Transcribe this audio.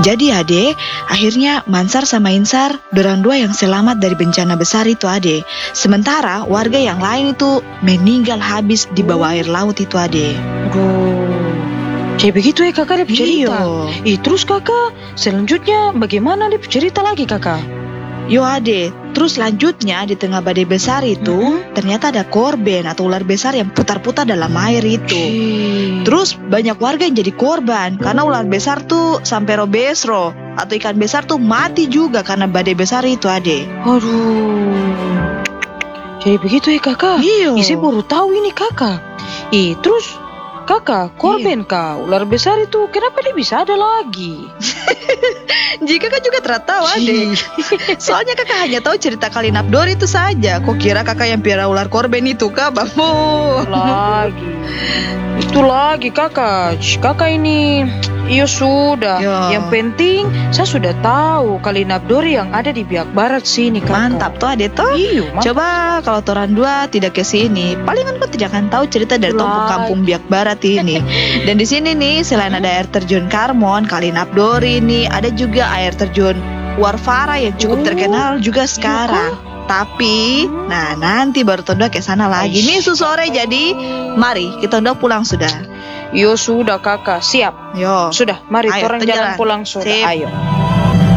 Jadi ade, akhirnya Mansar sama Insar, dorang dua yang selamat dari bencana besar itu ade. Sementara warga yang lain itu meninggal habis di bawah air laut itu ade. Kayak begitu ya kakak dia cerita. Terus kakak, selanjutnya bagaimana dia cerita lagi kakak? Yo ade, terus lanjutnya di tengah badai besar itu ternyata ada korban atau ular besar yang putar-putar dalam air itu. Terus banyak warga yang jadi korban karena ular besar tuh sampai robesro atau ikan besar tuh mati juga karena badai besar itu ade. Aduh, jadi begitu ya kakak? Iya. Saya baru tahu ini kakak. Terus kakak, korban kak, ular besar itu kenapa dia bisa ada lagi? Jika kakak juga tidak tahu ade. Soalnya kakak hanya tahu cerita Kalinapdor itu saja. Kok kira kakak yang piara ular korban itu kak, Bambu? Itu lagi kakak. Kakak ini, iya sudah. Yang penting saya sudah tahu Kalinapdor yang ada di Biak Barat sini kakak. Mantap tuh ade toh. Iya, coba kalau toran dua tidak ke sini, palingan kau tidak akan tau cerita dari kampung Biak Barat ini. Dan di sini nih selain ada air terjun Karmon, Kalinapdor ini ada juga air terjun Warfara yang cukup terkenal juga sekarang. Tapi, nanti baru Tondo ke sana lagi. Nih sore jadi, mari kita Tondo pulang sudah. Yo sudah kakak, siap. Yo. Sudah, mari orang jalan pulang sudah. Ayo.